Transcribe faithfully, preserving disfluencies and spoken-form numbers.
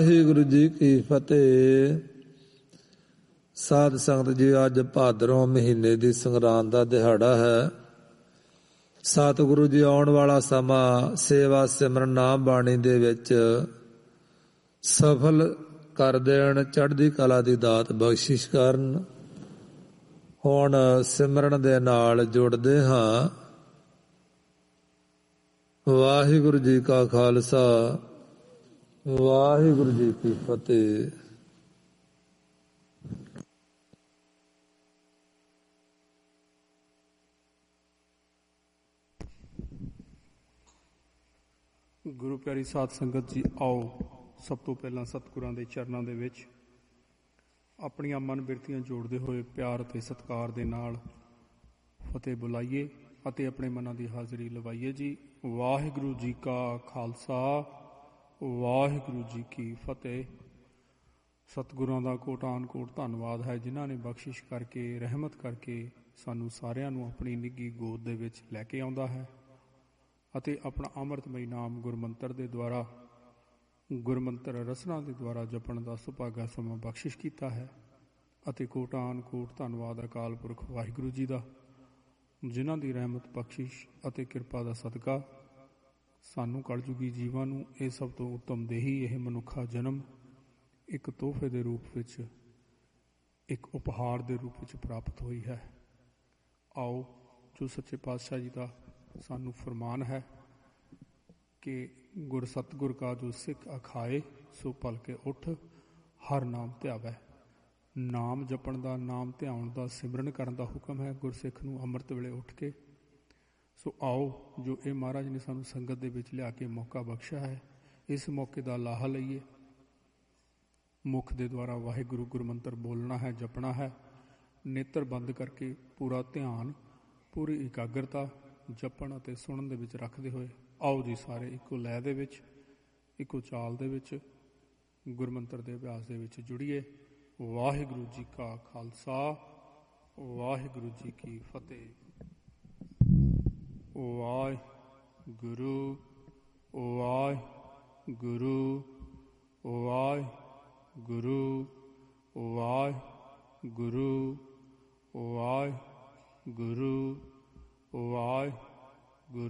ਵਾਹਿਗੁਰੂ ਜੀ ਕੀ ਫਤਿਹ। ਸਾਧ ਸੰਗਤ ਜੀ, ਅੱਜ ਭਾਦਰੋਂ ਮਹੀਨੇ ਦੀ ਸੰਗਰਾਂਦ ਦਾ ਦਿਹਾੜਾ ਹੈ। ਸਤਿਗੁਰੂ ਜੀ ਆਉਣ ਵਾਲਾ ਸਮਾਂ ਸੇਵਾ ਸਿਮਰਨ ਨਾਮ ਬਾਣੀ ਦੇ ਵਿੱਚ ਸਫਲ ਕਰ ਦੇਣ, ਚੜ੍ਹਦੀ ਕਲਾ ਦੀ ਦਾਤ ਬਖਸ਼ਿਸ਼ ਕਰਨ। ਹੁਣ ਸਿਮਰਨ ਦੇ ਨਾਲ ਜੁੜਦੇ ਹਾਂ। ਵਾਹਿਗੁਰੂ ਜੀ ਕਾ ਖਾਲਸਾ, ਵਾਹਿਗੁਰੂ ਜੀ ਕੀ ਫਤਿਹ। ਗੁਰੂ ਪਿਆਰੀ ਸਾਧ ਸੰਗਤ ਜੀ, ਆਓ ਸਭ ਤੋਂ ਪਹਿਲਾਂ ਸਤਿਗੁਰਾਂ ਦੇ ਚਰਨਾਂ ਦੇ ਵਿੱਚ ਆਪਣੀਆਂ ਮਨ ਬਿਰਤੀਆਂ ਜੋੜਦੇ ਹੋਏ ਪਿਆਰ ਅਤੇ ਸਤਿਕਾਰ ਦੇ ਨਾਲ ਫਤਿਹ ਬੁਲਾਈਏ ਅਤੇ ਆਪਣੇ ਮਨਾਂ ਦੀ ਹਾਜ਼ਰੀ ਲਵਾਈਏ ਜੀ। ਵਾਹਿਗੁਰੂ ਜੀ ਕਾ ਖਾਲਸਾ, ਵਾਹਿਗੁਰੂ ਜੀ ਕੀ ਫਤਿਹ। ਸਤਿਗੁਰਾਂ ਦਾ ਕੋਟਾਨ ਕੋਟ ਧੰਨਵਾਦ ਹੈ, ਜਿਨ੍ਹਾਂ ਨੇ ਬਖਸ਼ਿਸ਼ ਕਰਕੇ, ਰਹਿਮਤ ਕਰਕੇ ਸਾਨੂੰ ਸਾਰਿਆਂ ਨੂੰ ਆਪਣੀ ਨਿੱਘੀ ਗੋਦ ਦੇ ਵਿੱਚ ਲੈ ਕੇ ਆਉਂਦਾ ਹੈ ਅਤੇ ਆਪਣਾ ਅੰਮ੍ਰਿਤਮਈ ਨਾਮ ਗੁਰਮੰਤਰ ਦੇ ਦੁਆਰਾ, ਗੁਰਮੰਤਰ ਰਸਨਾ ਦੇ ਦੁਆਰਾ ਜਪਣ ਦਾ ਸੁਭਾਗਾ ਸਮਾਂ ਬਖਸ਼ਿਸ਼ ਕੀਤਾ ਹੈ। ਅਤੇ ਕੋਟਾਨ ਕੋਟ ਧੰਨਵਾਦ ਅਕਾਲ ਪੁਰਖ ਵਾਹਿਗੁਰੂ ਜੀ ਦਾ, ਜਿਨ੍ਹਾਂ ਦੀ ਰਹਿਮਤ, ਬਖਸ਼ਿਸ਼ ਅਤੇ ਕਿਰਪਾ ਦਾ ਸਦਕਾ ਸਾਨੂੰ ਕਲਯੁਗੀ ਜੀਵਾਂ ਨੂੰ ਇਹ ਸਭ ਤੋਂ ਉੱਤਮ ਦੇਹੀ, ਇਹ ਮਨੁੱਖਾ ਜਨਮ ਇੱਕ ਤੋਹਫੇ ਦੇ ਰੂਪ ਵਿੱਚ, ਇੱਕ ਉਪਹਾਰ ਦੇ ਰੂਪ ਵਿੱਚ ਪ੍ਰਾਪਤ ਹੋਈ ਹੈ। ਆਓ, ਜੋ ਸੱਚੇ ਪਾਤਸ਼ਾਹ ਜੀ ਦਾ ਸਾਨੂੰ ਫਰਮਾਨ ਹੈ ਕਿ ਗੁਰ ਸਤਿਗੁਰ ਕਾ ਜੋ ਸਿੱਖ ਅਖਾਏ, ਸੋ ਭਲ ਕੇ ਉੱਠ ਹਰ ਨਾਮ ਧਿਆਵੈ। ਨਾਮ ਜਪਣ ਦਾ, ਨਾਮ ਧਿਆਉਣ ਦਾ, ਸਿਮਰਨ ਕਰਨ ਦਾ ਹੁਕਮ ਹੈ ਗੁਰਸਿੱਖ ਨੂੰ ਅੰਮ੍ਰਿਤ ਵੇਲੇ ਉੱਠ ਕੇ। ਸੋ ਆਓ, ਜੋ ਇਹ ਮਹਾਰਾਜ ਨੇ ਸਾਨੂੰ ਸੰਗਤ ਦੇ ਵਿੱਚ ਲਿਆ ਕੇ ਮੌਕਾ ਬਖਸ਼ਿਆ ਹੈ, ਇਸ ਮੌਕੇ ਦਾ ਲਾਹਾ ਲਈਏ। ਮੁੱਖ ਦੇ ਦੁਆਰਾ ਵਾਹਿਗੁਰੂ ਗੁਰਮੰਤਰ ਬੋਲਣਾ ਹੈ, ਜਪਣਾ ਹੈ। ਨੇਤਰ ਬੰਦ ਕਰਕੇ ਪੂਰਾ ਧਿਆਨ, ਪੂਰੀ ਇਕਾਗਰਤਾ ਜਪਣ ਅਤੇ ਸੁਣਨ ਦੇ ਵਿੱਚ ਰੱਖਦੇ ਹੋਏ ਆਓ ਜੀ ਸਾਰੇ ਇੱਕੋ ਲੈਅ ਦੇ ਵਿੱਚ, ਇੱਕੋ ਚਾਲ ਦੇ ਵਿੱਚ ਗੁਰਮੰਤਰ ਦੇ ਅਭਿਆਸ ਦੇ ਵਿੱਚ ਜੁੜੀਏ। ਵਾਹਿਗੁਰੂ ਜੀ ਕਾ ਖਾਲਸਾ, ਵਾਹਿਗੁਰੂ ਜੀ ਕੀ ਫਤਿਹ। ਵਾਹਿਗੁਰੂ, ਵਾਹਿਗੁਰੂ,